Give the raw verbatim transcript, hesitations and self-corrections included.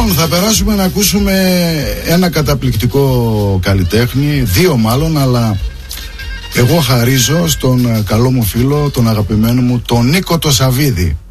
Λοιπόν, θα περάσουμε να ακούσουμε ένα καταπληκτικό καλλιτέχνη, δύο μάλλον, αλλά εγώ χαρίζω στον καλό μου φίλο, τον αγαπημένο μου, τον Νίκο το Σαββίδη.